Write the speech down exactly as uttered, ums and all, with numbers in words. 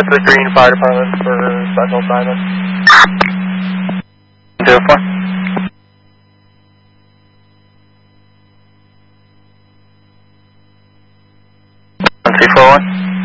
That's the Green Fire Department for special assignment. Zero four. One three four one.